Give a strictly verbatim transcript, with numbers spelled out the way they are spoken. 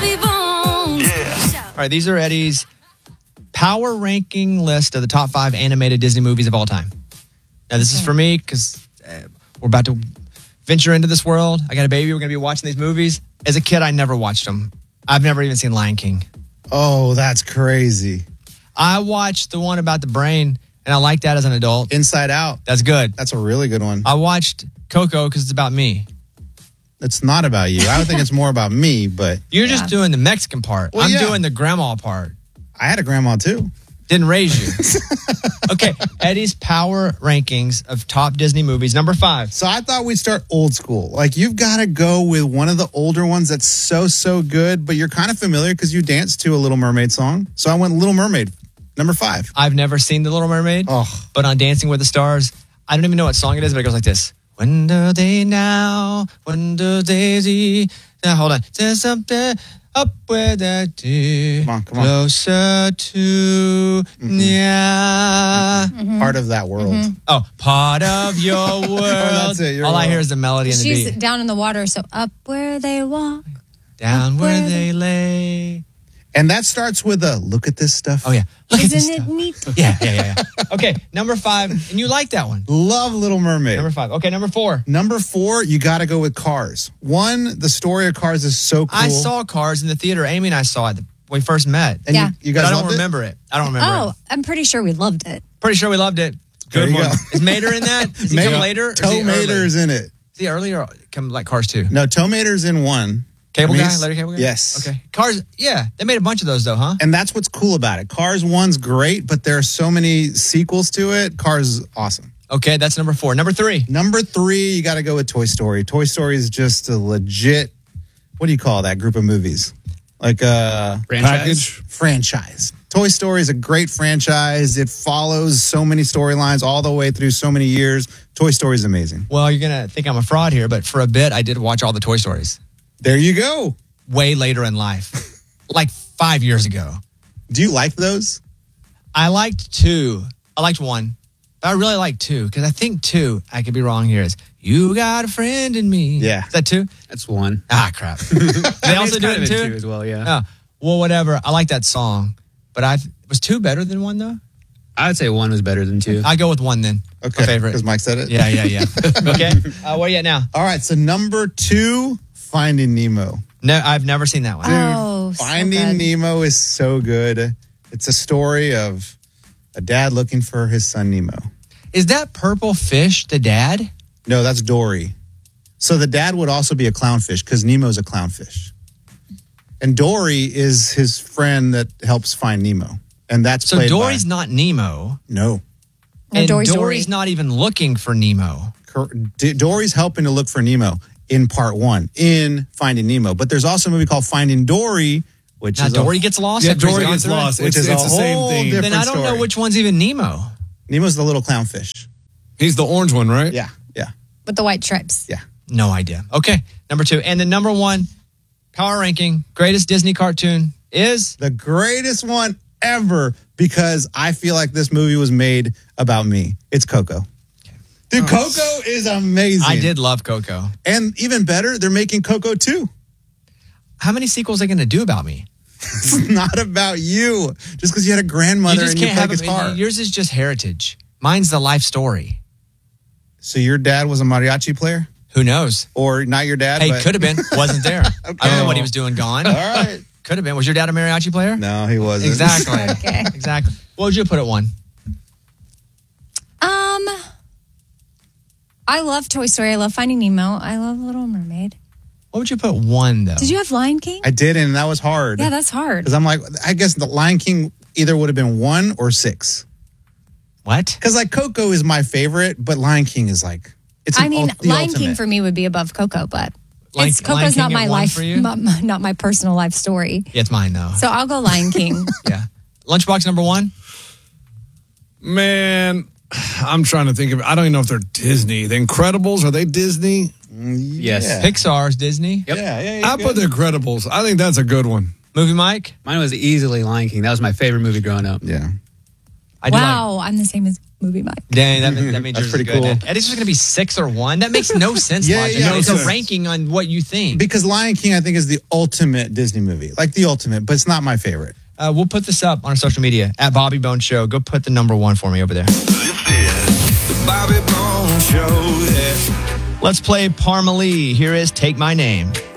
All right, these are Eddie's power ranking list of the top five animated Disney movies of all time. Now, this is for me because uh, we're about to venture into this world. I got a baby. We're going to be watching these movies. As a kid, I never watched them. I've never even seen Lion King. Oh, that's crazy. I watched the one about the brain, and I liked that as an adult. Inside Out. That's good. That's a really good one. I watched Coco because it's about me. It's not about you. I would think it's more about me, but... You're just doing the Mexican part. Well, I'm yeah. doing the grandma part. I had a grandma, too. Didn't raise you. Okay, Eddie's power rankings of top Disney movies. Number five. So I thought we'd start old school. Like, you've got to go with one of the older ones that's so, so good, but you're kind of familiar because you danced to a Little Mermaid song. So I went Little Mermaid, number five. I've never seen The Little Mermaid, oh. but on Dancing with the Stars, I don't even know what song it is, but it goes like this. When do they now? When do they see? Now, hold on. There's something up where that do. Come on, come on. Closer to, Mm-hmm. yeah. Mm-hmm. Part of that world. Mm-hmm. Oh, part of your world. Oh, that's it. You're All I wrong. hear is the melody and the She's beat. down in the water, so up where they walk. Down where, where they lay. And that starts with a look at this stuff. Oh, yeah. Look at this Isn't it stuff. neat? Yeah, yeah, yeah, yeah. Okay, number five. And you like that one. Love Little Mermaid. Number five. Okay, number four. Number four, you got to go with Cars. One, the story of Cars is so cool. I saw Cars in the theater. Amy and I saw it when we first met. And Yeah. you, you But guys I don't loved it? remember it? I don't remember Oh, it. I'm pretty sure we loved it. Pretty sure we loved it. There Good you one. go. Is Mater in that? Is he Mater- come later? Or is he Toe early? Mater's in it. Is he early or come like Cars two? No, Toe Mater's in one. Cable I mean, guy? he's- Later cable guy? Yes. Okay. Cars, yeah. They made a bunch of those though, huh? And that's what's cool about it. Cars one's great, but there are so many sequels to it. Cars is awesome. Okay, that's number four. Number three. Number three, you got to go with Toy Story. Toy Story is just a legit, what do you call that group of movies? Like a Franchise? franchise. Toy Story is a great franchise. It follows so many storylines all the way through so many years. Toy Story is amazing. Well, you're going to think I'm a fraud here, but for a bit, I did watch all the Toy Stories. There you go. Way later in life. Like five years ago. Do you like those? I liked two. I liked one. But I really like two because I think two, I could be wrong here, is You Got a Friend in Me. Yeah. Is that two? That's one. Ah, crap. They also do it in two? as well, yeah. Oh, well, whatever. I like that song. But I was two better than one, though? I would say one was better than two. I go with one then. Okay. My favorite. Because Mike said it? Yeah, yeah, yeah. Okay. Uh, where are you at now? All right. So number two, Finding Nemo. No, I've never seen that one. Oh, so Finding good. Nemo is so good. It's a story of a dad looking for his son Nemo. Is that purple fish the dad? No, that's Dory. So the dad would also be a clownfish because Nemo's a clownfish. And Dory is his friend that helps find Nemo. And that's So played Dory's by, not Nemo. No. No, And Dory's Dory's Dory. not even looking for Nemo. Cor- D- Dory's helping to look for Nemo in part one, in Finding Nemo. But there's also a movie called Finding Dory, which Now is Dory a, gets lost. Yeah, after he's Dory gone gets through it? lost. which It's, is it's a the same whole thing. different Then I don't story. know which one's even Nemo. Nemo's the little clownfish. He's the orange one, right? Yeah, yeah, With the white stripes. yeah. No idea. Okay, number two. And the number one power ranking, greatest Disney cartoon is... The greatest one ever because I feel like this movie was made about me. It's Coco. Dude, Coco is amazing. I did love Coco. And even better, they're making Coco two. How many sequels are they going to do about me? It's not about you. Just because you had a You grandmother just and you can't play have guitar. it. Yours is just heritage. Mine's the life story. So your dad was a mariachi player? Who knows? Or not your dad? Hey, but... could have been. Wasn't there. I don't know what he was doing gone. All right. Could have been. Was your dad a mariachi player? No, he wasn't. Exactly. Okay. Exactly. What would you put at one? Um, I love Toy Story. I love Finding Nemo. I love Little Mermaid. What would you put one, though? Did you have Lion King? I did, and that was hard. Yeah, that's hard. Because I'm like, I guess the Lion King either would have been one or six. What? Because like Coco is my favorite, but Lion King is like, it's I an mean, ul- the Lion ultimate. King for me would be above Coco, but Lion- it's Lion Coco's King not at my one life, for you? not, my- not my personal life story. Yeah, it's mine, though. So I'll go Lion King. Yeah. Lunchbox number one? Man, I'm trying to think of I don't even know if they're Disney. The Incredibles, are they Disney? Yes. Yeah. Pixar's Disney. Yep. Yeah, yeah, yeah. I put The Incredibles. I think that's a good one. Movie Mike? Mine was easily Lion King. That was my favorite movie growing up. Yeah. I do wow, I'm the same as movie Mike. Like, dang, that, that means That's yours pretty is good. cool. Eddie's just going to be six or one. That makes no sense. Yeah, Logic. yeah, it's no a sense. ranking on what you think. Because Lion King, I think, is the ultimate Disney movie. Like the ultimate, but it's not my favorite. Uh, we'll put this up on our social media at Bobby Bone Show. Go put the number one for me over there. This is the Bobby Bone Show. Yeah. Let's play Parmalee. Here is Take My Name.